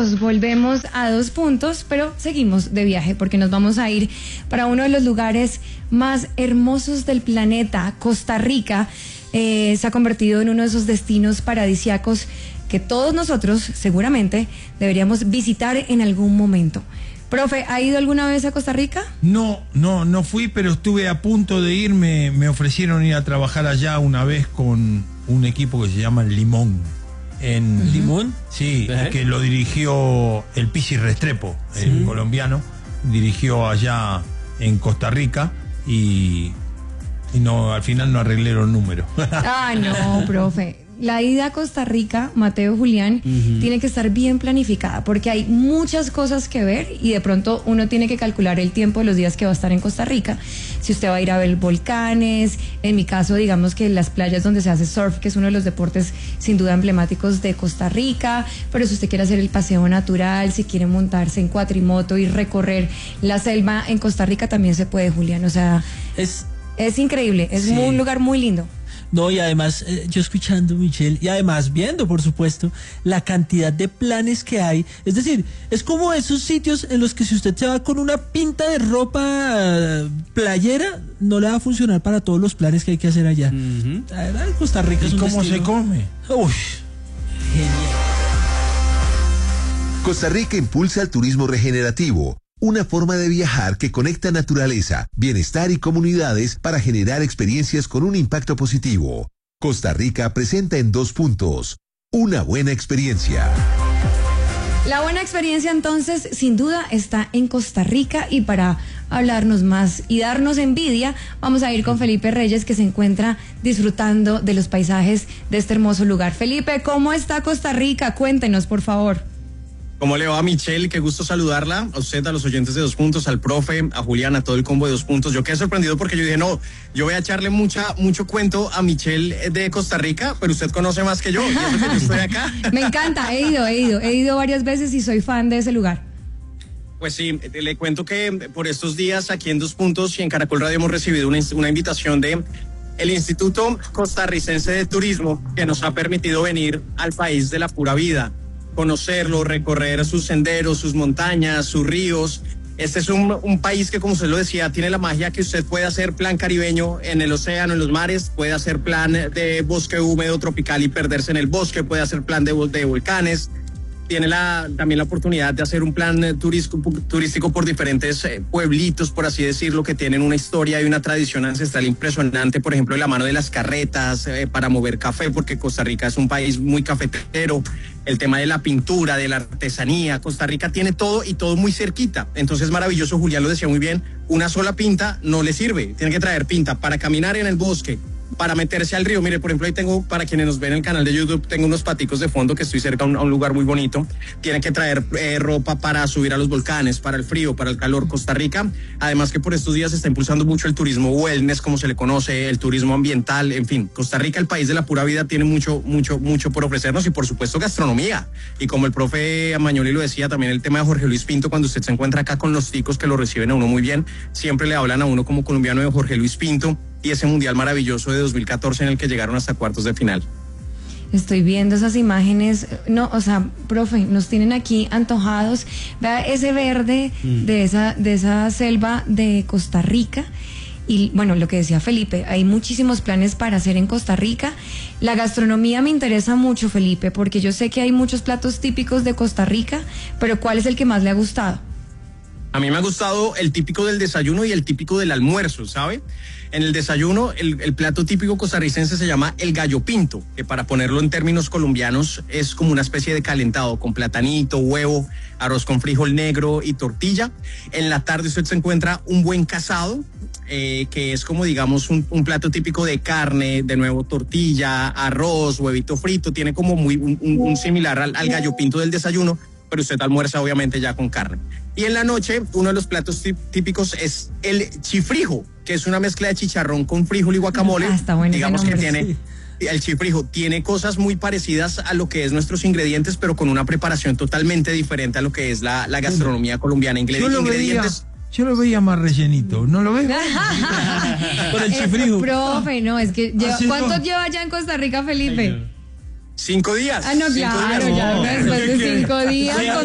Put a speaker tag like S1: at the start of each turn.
S1: minutos volvemos a 2 puntos, pero seguimos de viaje porque nos vamos a ir para uno de los lugares más hermosos del planeta. Costa Rica se ha convertido en uno de esos destinos paradisíacos que todos nosotros seguramente deberíamos visitar en algún momento. Profe, ¿ha ido alguna vez a Costa Rica?
S2: No fui, pero estuve a punto de ir. Me ofrecieron ir a trabajar allá una vez con un equipo que se llama Limón.
S3: ¿Limón?
S2: Sí, que lo dirigió el Pichi Restrepo, el colombiano. Dirigió allá en Costa Rica y no, al final no arreglé los números.
S1: Ah, no, profe. La ida a Costa Rica, Mateo, Julián, tiene que estar bien planificada porque hay muchas cosas que ver y de pronto uno tiene que calcular el tiempo de los días que va a estar en Costa Rica. Si usted va a ir a ver volcanes, en mi caso, digamos que las playas donde se hace surf, que es uno de los deportes sin duda emblemáticos de Costa Rica, pero si usted quiere hacer el paseo natural, si quiere montarse en cuatrimoto y recorrer la selva en Costa Rica, también se puede, Julián. O sea, es increíble, es un lugar muy lindo.
S3: No, y además, yo escuchando, Michelle, y además viendo, por supuesto, la cantidad de planes que hay. Es decir, es como esos sitios en los que si usted se va con una pinta de ropa playera, no le va a funcionar para todos los planes que hay que hacer allá. La verdad, Costa Rica es un
S2: ¿Cómo
S3: destino.
S2: se come?
S3: Uy, genial.
S4: Costa Rica impulsa el turismo regenerativo, una forma de viajar que conecta naturaleza, bienestar y comunidades para generar experiencias con un impacto positivo. Costa Rica presenta en 2 puntos. Una buena experiencia.
S1: La buena experiencia entonces sin duda está en Costa Rica y para hablarnos más y darnos envidia vamos a ir con Felipe Reyes que se encuentra disfrutando de los paisajes de este hermoso lugar. Felipe, ¿cómo está Costa Rica? Cuéntenos, por favor.
S5: ¿Cómo le va, Michelle? Qué gusto saludarla. A usted, a los oyentes de 2 puntos, al profe, a Julián, a todo el combo de 2 puntos. Yo quedé sorprendido porque yo dije, no, yo voy a echarle mucho cuento a Michelle de Costa Rica, pero usted conoce más que yo, y eso que yo estoy acá.
S1: Me encanta, he ido varias veces y soy fan de ese lugar.
S5: Pues sí, le cuento que por estos días aquí en 2 puntos y en Caracol Radio hemos recibido una invitación de el Instituto Costarricense de Turismo que nos ha permitido venir al país de la pura vida, conocerlo, recorrer sus senderos, sus montañas, sus ríos. Este es un país que, como usted lo decía, tiene la magia que usted puede hacer plan caribeño en el océano, en los mares, puede hacer plan de bosque húmedo tropical y perderse en el bosque, puede hacer plan de volcanes. Tiene también la oportunidad de hacer un plan turístico por diferentes pueblitos, por así decirlo, que tienen una historia y una tradición ancestral impresionante. Por ejemplo, de la mano de las carretas para mover café, porque Costa Rica es un país muy cafetero. El tema de la pintura, de la artesanía. Costa Rica tiene todo y todo muy cerquita. Entonces, maravilloso, Julián lo decía muy bien, una sola pinta no le sirve. Tiene que traer pinta para caminar en el bosque, para meterse al río. Mire, por ejemplo, ahí tengo, para quienes nos ven en el canal de YouTube, tengo unos paticos de fondo que estoy cerca a un lugar muy bonito. Tienen que traer ropa para subir a los volcanes, para el frío, para el calor. Costa Rica, además que por estos días se está impulsando mucho el turismo wellness, como se le conoce, el turismo ambiental, en fin. Costa Rica, el país de la pura vida, tiene mucho por ofrecernos y por supuesto gastronomía. Y como el profe Amañoli lo decía, también el tema de Jorge Luis Pinto, cuando usted se encuentra acá con los ticos que lo reciben a uno muy bien, siempre le hablan a uno como colombiano de Jorge Luis Pinto y ese mundial maravilloso de 2014 en el que llegaron hasta cuartos de final.
S1: Estoy viendo esas imágenes, no, o sea, profe, nos tienen aquí antojados. Vea ese verde de esa selva de Costa Rica. Y bueno, lo que decía Felipe, hay muchísimos planes para hacer en Costa Rica. La gastronomía me interesa mucho, Felipe, porque yo sé que hay muchos platos típicos de Costa Rica, pero ¿cuál es el que más le ha gustado?
S5: A mí me ha gustado el típico del desayuno y el típico del almuerzo, ¿sabe? En el desayuno, el plato típico costarricense se llama el gallo pinto, que para ponerlo en términos colombianos es como una especie de calentado con platanito, huevo, arroz con frijol negro y tortilla. En la tarde usted se encuentra un buen casado, que es como digamos un plato típico de carne, de nuevo tortilla, arroz, huevito frito, tiene como muy un similar al gallo pinto del desayuno, pero usted almuerza obviamente ya con carne. Y en la noche, uno de los platos típicos es el chifrijo, que es una mezcla de chicharrón con frijol y guacamole.
S1: Está bueno,
S5: digamos que tiene,
S1: sí.
S5: El chifrijo tiene cosas muy parecidas a lo que es nuestros ingredientes, pero con una preparación totalmente diferente a lo que es la gastronomía colombiana. Ingredientes.
S2: Yo lo veía más rellenito, ¿no lo ves?
S3: Con el chifrijo.
S1: Profe, no, es que ¿cuánto lleva ya en Costa Rica, Felipe?
S5: 5 días.
S1: Ah, no, claro, ya después de 5 días.